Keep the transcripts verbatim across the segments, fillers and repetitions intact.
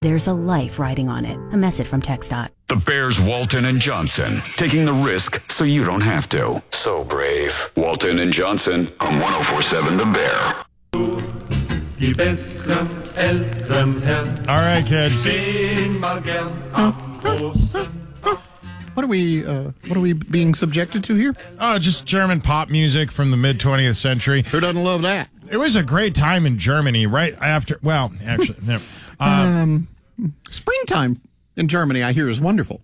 there's a life riding on it. A message from TxDOT. The Bears, Walton and Johnson, taking the risk so you don't have to. So brave. Walton and Johnson on one oh four point seven The Bear. All right, kids. What are we? Uh, what are we being subjected to here? Oh, just German pop music from the mid twentieth century. Who doesn't love that? It was a great time in Germany, right after. Well, actually, no. Uh, um, springtime in Germany, I hear, is wonderful.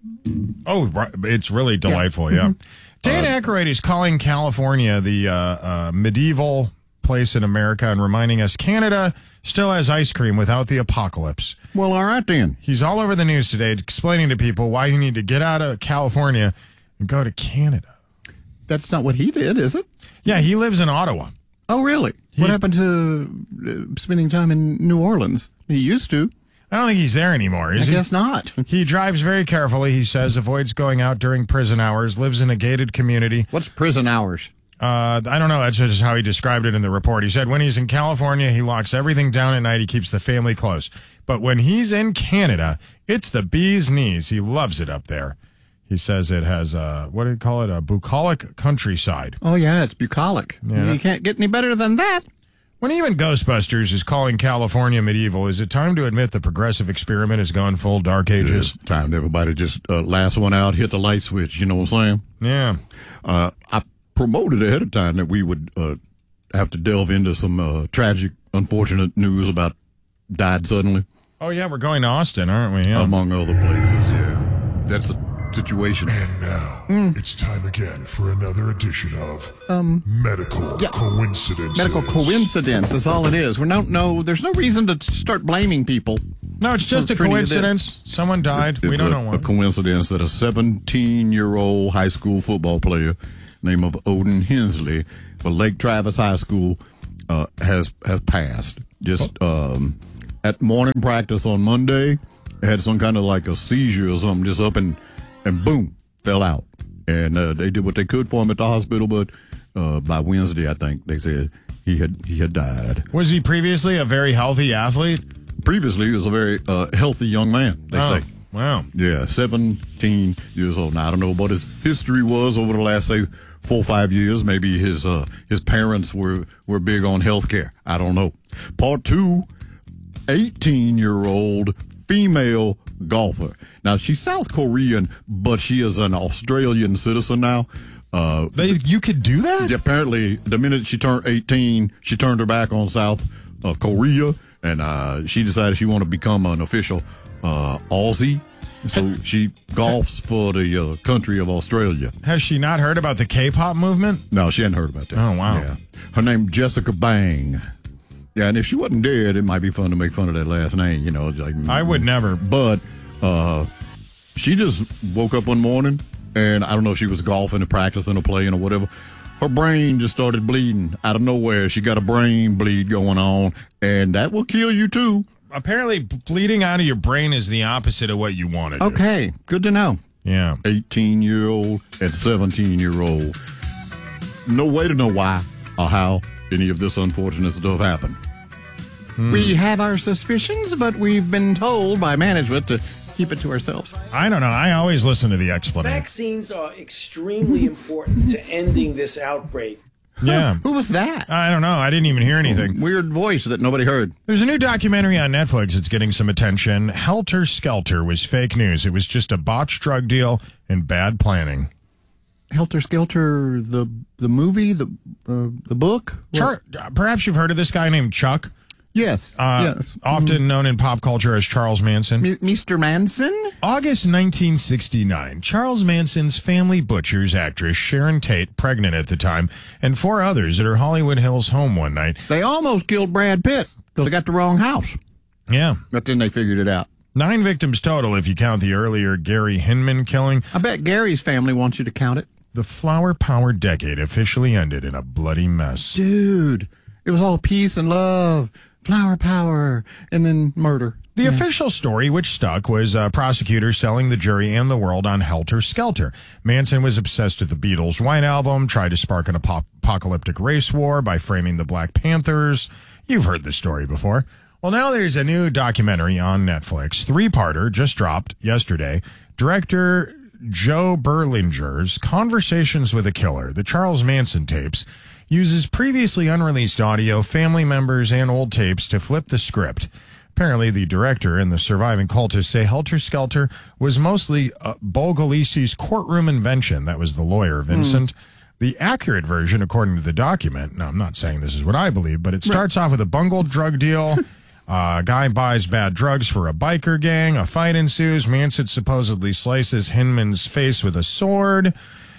Oh, it's really delightful. Yeah. Mm-hmm. Dan uh, Aykroyd is calling California the uh, uh, medieval place in America and reminding us Canada still has ice cream without the apocalypse. Well, all right then. He's all over the news today explaining to people why you need to get out of California and go to Canada. That's not what he did, is it? Yeah, he lives in Ottawa. Oh, really? He, what happened to uh, spending time in New Orleans? He used to. I don't think he's there anymore, is I he? I guess not. He drives very carefully, he says, avoids going out during prison hours, lives in a gated community. What's prison hours? Uh, I don't know. That's just how he described it in the report. He said when he's in California, he locks everything down at night. He keeps the family close. But when he's in Canada, it's the bee's knees. He loves it up there. He says it has a, what do you call it, a bucolic countryside. Oh, yeah, it's bucolic. Yeah. You can't get any better than that. When even Ghostbusters is calling California medieval, is it time to admit the progressive experiment has gone full dark ages? It's time to everybody just uh, last one out, hit the light switch, you know what I'm saying? Yeah. Uh, I promoted ahead of time that we would uh, have to delve into some uh, tragic, unfortunate news about died suddenly. Oh, yeah, we're going to Austin, aren't we? Yeah. Among other places, yeah. That's a situation. And now, mm. it's time again for another edition of um, Medical yeah. Coincidence. Medical coincidence, that's all it is. We're no, no, there's no reason to start blaming people. No, it's just for, a coincidence. Someone died. It's we don't a, know what. a coincidence that a seventeen-year-old high school football player name of Odin Hensley for Lake Travis High School uh, has has passed. Just um, at morning practice on Monday, had some kind of like a seizure or something, just up and, and boom, fell out. And uh, they did what they could for him at the hospital, but uh, by Wednesday, I think, they said he had he had died. Was he previously a very healthy athlete? Previously, he was a very uh, healthy young man, they oh, say. Wow. Yeah, seventeen years old. Now, I don't know what his history was over the last, say, four or five years. Maybe his uh, his parents were, were big on health care. I don't know. Part two, eighteen-year-old female golfer. Now, she's South Korean, but she is an Australian citizen now. Uh, they, you could do that? Apparently, the minute she turned eighteen, she turned her back on South uh, Korea, and uh, she decided she wanted to become an official uh, Aussie. So she golfs for the uh, country of Australia. Has she not heard about the K-pop movement? No, she hadn't heard about that. Oh, wow. Yeah. Her name Jessica Bang. Yeah, and if she wasn't dead, it might be fun to make fun of that last name, you know. Like, I would never. But uh, she just woke up one morning, and I don't know if she was golfing or practicing or playing or whatever. Her brain just started bleeding out of nowhere. She got a brain bleed going on, and that will kill you, too. Apparently, bleeding out of your brain is the opposite of what you want to do. Okay, good to know. Yeah. eighteen-year-old and seventeen-year-old. No way to know why or how any of this unfortunate stuff happened. Hmm. We have our suspicions, but we've been told by management to keep it to ourselves. I don't know. I always listen to the explanation. Vaccines are extremely important to ending this outbreak. Yeah. Who was that? I don't know. I didn't even hear anything. Weird voice that nobody heard. There's a new documentary on Netflix that's getting some attention. Helter Skelter was fake news. It was just a botched drug deal and bad planning. Helter Skelter, the the movie, the uh, the book? Char- Perhaps you've heard of this guy named Chuck. Yes, uh, yes. Often mm-hmm. known in pop culture as Charles Manson. M- Mister Manson? August nineteen sixty-nine, Charles Manson's family butchers actress Sharon Tate, pregnant at the time, and four others at her Hollywood Hills home one night. They almost killed Brad Pitt because they got the wrong house. Yeah. But then they figured it out. Nine victims total if you count the earlier Gary Hinman killing. I bet Gary's family wants you to count it. The flower power decade officially ended in a bloody mess. Dude, it was all peace and love. Flower power, and then murder. The yeah. official story, which stuck, was uh, prosecutors selling the jury and the world on Helter Skelter. Manson was obsessed with the Beatles' White Album, tried to spark an ap- apocalyptic race war by framing the Black Panthers. You've heard this story before. Well, now there's a new documentary on Netflix, three-parter, just dropped yesterday. Director Joe Berlinger's Conversations with a Killer, the Charles Manson tapes, uses previously unreleased audio, family members, and old tapes to flip the script. Apparently, the director and the surviving cultists say Helter Skelter was mostly uh, Bogolisi's courtroom invention. That was the lawyer, Vincent. Mm. The accurate version, according to the document, now I'm not saying this is what I believe, but it starts right. off with a bungled drug deal. Uh, a guy buys bad drugs for a biker gang. A fight ensues. Manson supposedly slices Hinman's face with a sword.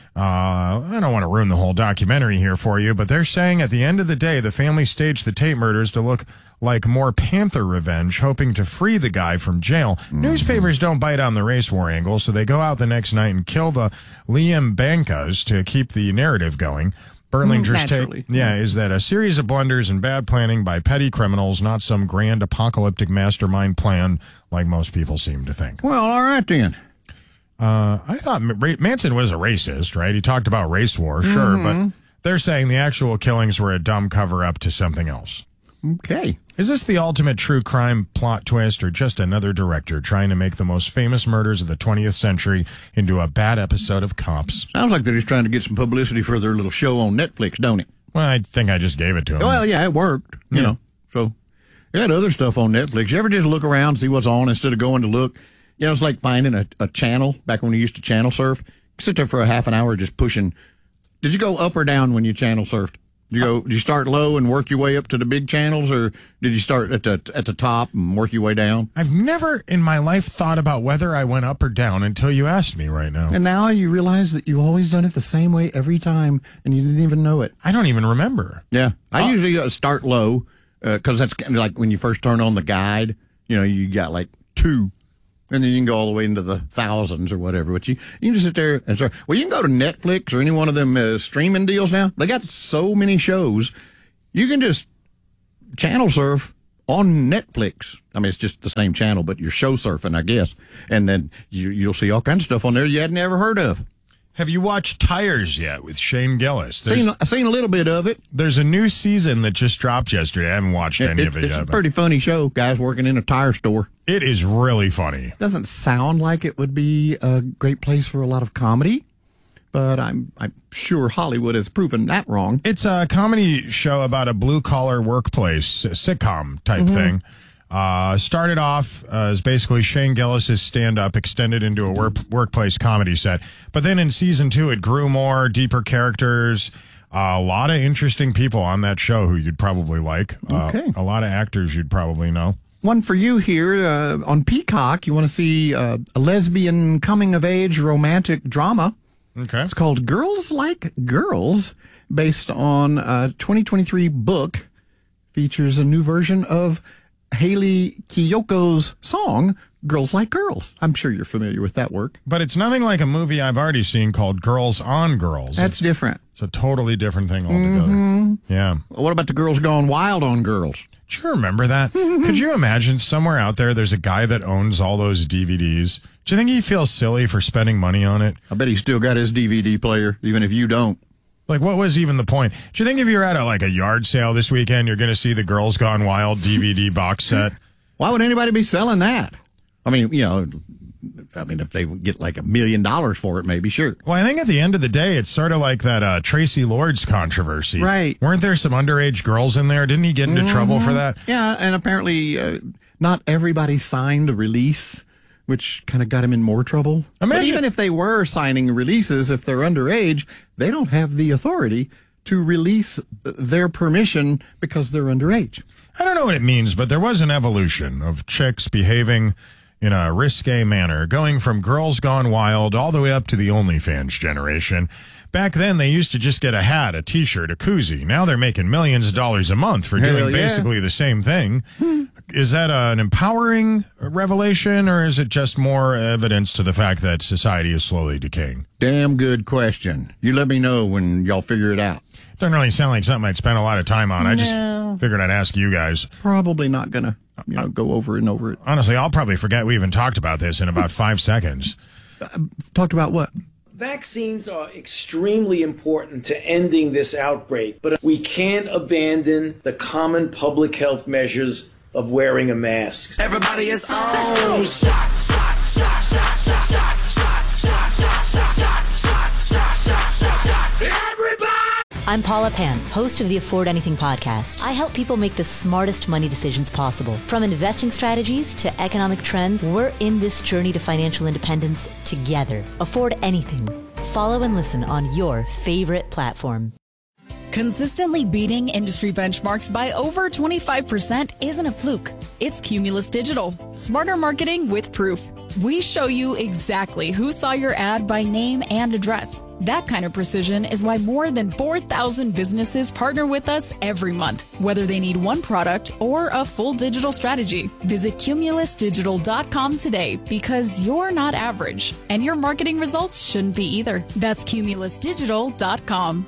Uh, I don't want to ruin the whole documentary here for you, but they're saying at the end of the day, the family staged the tape murders to look like more Panther revenge, hoping to free the guy from jail. Mm-hmm. Newspapers don't bite on the race war angle, so they go out the next night and kill the Liam Bankas to keep the narrative going. Berlinger's take, yeah, is that a series of blunders and bad planning by petty criminals, not some grand apocalyptic mastermind plan like most people seem to think. Well, all right then. Uh, I thought Manson was a racist, right? He talked about race war, sure, mm-hmm. but they're saying the actual killings were a dumb cover-up to something else. Okay. Is this the ultimate true crime plot twist or just another director trying to make the most famous murders of the twentieth century into a bad episode of Cops? Sounds like they're just trying to get some publicity for their little show on Netflix, don't it? Well, I think I just gave it to him. Well, yeah, it worked, you yeah. know. So, they had other stuff on Netflix. You ever just look around and see what's on instead of going to look? You know, it's like finding a, a channel back when you used to channel surf. You sit there for a half an hour just pushing. Did you go up or down when you channel surfed? Did you go? Did you start low and work your way up to the big channels, or did you start at the at the top and work your way down? I've never in my life thought about whether I went up or down until you asked me right now. And now you realize that you've always done it the same way every time, and you didn't even know it. I don't even remember. Yeah, I oh. usually uh, start low because uh, that's kind of like when you first turn on the guide. You know, you got like two. And then you can go all the way into the thousands or whatever. But you, you can just sit there and start. Well, you can go to Netflix or any one of them uh, streaming deals now. They got so many shows. You can just channel surf on Netflix. I mean, it's just the same channel, but you're show surfing, I guess. And then you, you'll see all kinds of stuff on there you hadn't ever heard of. Have you watched Tires yet with Shane Gillis? Seen, I've seen a little bit of it. There's a new season that just dropped yesterday. I haven't watched it, any it, of it it's yet. It's a pretty funny show. Guys working in a tire store. It is really funny. Doesn't sound like it would be a great place for a lot of comedy, but I'm I'm sure Hollywood has proven that wrong. It's a comedy show about a blue-collar workplace, a sitcom type mm-hmm. thing. Uh, started off uh, as basically Shane Gillis' stand-up extended into a work, workplace comedy set. But then in season two, it grew more, deeper characters, uh, a lot of interesting people on that show who you'd probably like. Uh, okay. A lot of actors you'd probably know. One for you here uh, on Peacock. You want to see uh, a lesbian coming-of-age romantic drama. Okay. It's called Girls Like Girls, based on a twenty twenty-three book. Features a new version of Haley Kiyoko's song, Girls Like Girls. I'm sure you're familiar with that work. But it's nothing like a movie I've already seen called Girls on Girls. That's it's, different. It's a totally different thing altogether. Mm-hmm. Yeah. What about the Girls Gone Wild on Girls? Do you remember that? Could you imagine somewhere out there there's a guy that owns all those D V Ds? Do you think he feels silly for spending money on it? I bet he's still got his D V D player, even if you don't. Like, what was even the point? Do you think if you're at a, like a yard sale this weekend, you're going to see the Girls Gone Wild D V D box set? Why would anybody be selling that? I mean, you know, I mean, if they would get like a million dollars for it, maybe, sure. Well, I think at the end of the day, it's sort of like that uh, Tracy Lords controversy. Right. Weren't there some underage girls in there? Didn't he get into mm-hmm. trouble for that? Yeah, and apparently uh, not everybody signed a release, which kind of got him in more trouble. Imagine. But even if they were signing releases, if they're underage, they don't have the authority to release their permission because they're underage. I don't know what it means, but there was an evolution of chicks behaving in a risque manner, going from Girls Gone Wild all the way up to the OnlyFans generation. Back then, they used to just get a hat, a T-shirt, a koozie. Now they're making millions of dollars a month for doing Hell yeah. basically the same thing. Hmm. Is that an empowering revelation, or is it just more evidence to the fact that society is slowly decaying? Damn good question. You let me know when y'all figure it out. Doesn't really sound like something I'd spend a lot of time on. No. I just figured I'd ask you guys. Probably not going to you know, go over and over it. Honestly, I'll probably forget we even talked about this in about five seconds. Uh, talked about what? Vaccines are extremely important to ending this outbreak, but we can't abandon the common public health measures of wearing a mask. Everybody is on. Shots, shots, shots, shots, shots, shots, shots, shots, shots, shots, shots, shots, shots, shots, shots. Everybody! I'm Paula Pan, host of the Afford Anything podcast. I help people make the smartest money decisions possible. From investing strategies to economic trends, we're in this journey to financial independence together. Afford Anything. Follow and listen on your favorite platform. Consistently beating industry benchmarks by over twenty-five percent isn't a fluke. It's Cumulus Digital. Smarter marketing with proof. We show you exactly who saw your ad by name and address. That kind of precision is why more than four thousand businesses partner with us every month, whether they need one product or a full digital strategy. Visit cumulus digital dot com today because you're not average, and your marketing results shouldn't be either. That's cumulus digital dot com.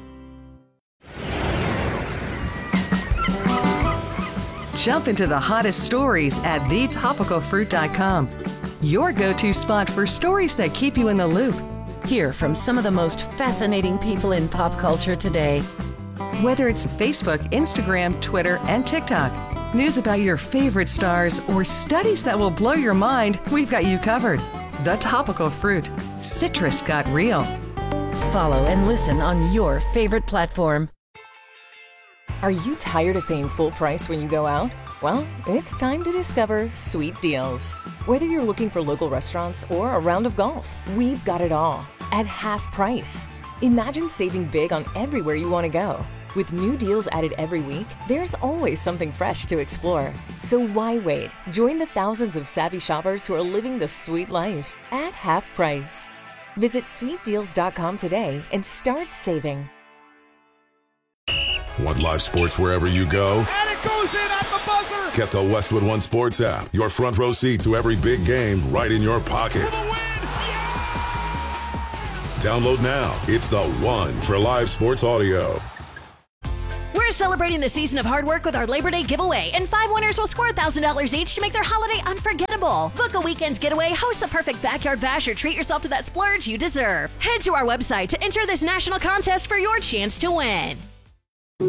Jump into the hottest stories at the topical fruit dot com. Your go-to spot for stories that keep you in the loop. Hear from some of the most fascinating people in pop culture today. Whether it's Facebook, Instagram, Twitter, and TikTok, news about your favorite stars, or studies that will blow your mind, we've got you covered. The Topical Fruit. Citrus got real. Follow and listen on your favorite platform. Are you tired of paying full price when you go out? Well, it's time to discover Sweet Deals. Whether you're looking for local restaurants or a round of golf, we've got it all at half price. Imagine saving big on everywhere you want to go. With new deals added every week, there's always something fresh to explore. So why wait? Join the thousands of savvy shoppers who are living the sweet life at half price. Visit sweet deals dot com today and start saving. Want live sports wherever you go? And it goes in at the buzzer! Get the Westwood One Sports app. Your front row seat to every big game right in your pocket. For the win! Yeah! Download now. It's the one for live sports audio. We're celebrating the season of hard work with our Labor Day giveaway, and five winners will score one thousand dollars each to make their holiday unforgettable. Book a weekend getaway, host the perfect backyard bash, or treat yourself to that splurge you deserve. Head to our website to enter this national contest for your chance to win.